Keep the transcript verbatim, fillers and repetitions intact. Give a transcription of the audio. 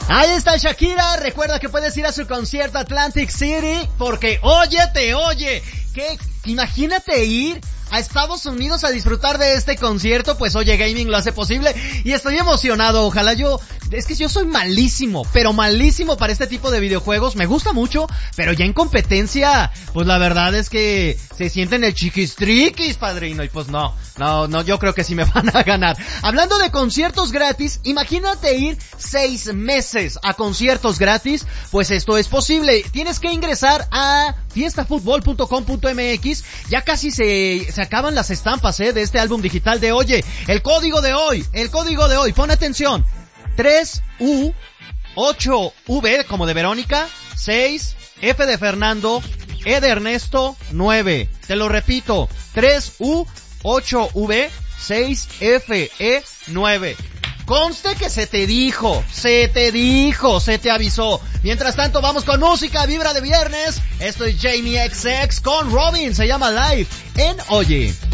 Ahí está Shakira, recuerda que puedes ir a su concierto Atlantic City, porque oye, te oye, que imagínate ir a Estados Unidos a disfrutar de este concierto. Pues Oye Gaming lo hace posible y estoy emocionado. Ojalá yo, es que yo soy malísimo, pero malísimo para este tipo de videojuegos. Me gusta mucho, pero ya en competencia, pues la verdad es que se sienten el chiquistriquis, padrino, y pues no, no, no, yo creo que sí me van a ganar. Hablando de conciertos gratis, imagínate ir seis meses a conciertos gratis. Pues esto es posible. Tienes que ingresar a fiesta fútbol punto com punto m x. Ya casi se se acaban las estampas, eh, de este álbum digital de Oye. El código de hoy, el código de hoy, pon atención. tres U, ocho V como de Verónica, seis F de Fernando, E de Ernesto, nueve. Te lo repito, tres U, ocho V, seis F E nueve. Conste que se te dijo, se te dijo, se te avisó. Mientras tanto, vamos con música, vibra de viernes. Esto es Jamie X X con Robin, se llama Live en Oye.